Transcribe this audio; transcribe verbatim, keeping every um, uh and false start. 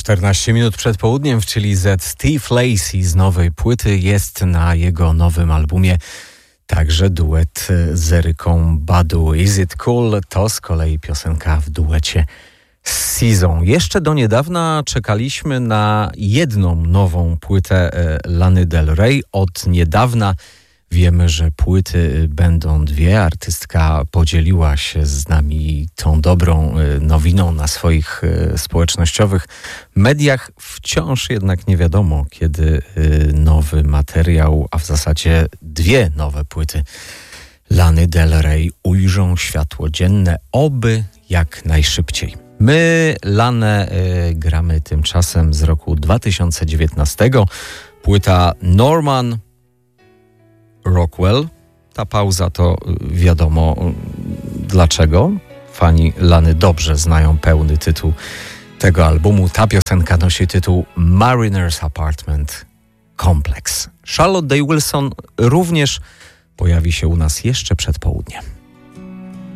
czternaście minut przed południem, czyli Z. Steve Lacy z nowej płyty. Jest na jego nowym albumie także duet z Eryką Badu. Is It Cool? To z kolei piosenka w duecie z Season. Jeszcze do niedawna czekaliśmy na jedną nową płytę Lany Del Rey. Od niedawna wiemy, że płyty będą dwie. Artystka podzieliła się z nami tą dobrą nowiną na swoich społecznościowych mediach. Wciąż jednak nie wiadomo, kiedy nowy materiał, a w zasadzie dwie nowe płyty Lany Del Rey ujrzą światło dzienne. Oby jak najszybciej. My Lanę y, gramy tymczasem z roku dwa tysiące dziewiętnastego. Płyta Norman Rockwell. Ta pauza to wiadomo dlaczego. Fani Lany dobrze znają pełny tytuł tego albumu. Ta piosenka nosi tytuł Mariner's Apartment Complex. Charlotte Day Wilson również pojawi się u nas jeszcze przed południem.